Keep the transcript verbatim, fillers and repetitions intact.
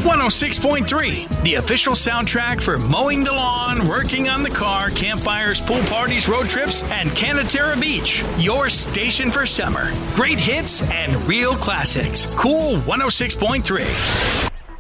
one oh six point three, the official soundtrack for mowing the lawn, working on the car, campfires, pool parties, road trips, and Canatera Beach. Your station for summer. Great hits and real classics. Cool one oh six point three.